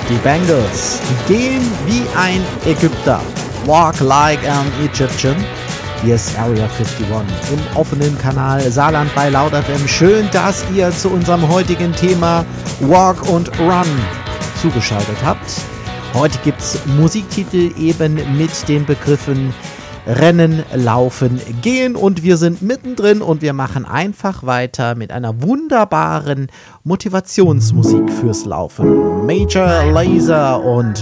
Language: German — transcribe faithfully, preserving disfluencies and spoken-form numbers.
Die Bangles gehen wie ein Ägypter. Walk like an Egyptian. Hier ist Area einundfünfzig im offenen Kanal Saarland bei Laut F M. Schön, dass ihr zu unserem heutigen Thema Walk und Run zugeschaltet habt. Heute gibt es Musiktitel eben mit den Begriffen Rennen, Laufen, Gehen und wir sind mittendrin und wir machen einfach weiter mit einer wunderbaren Motivationsmusik fürs Laufen. Major Lazer und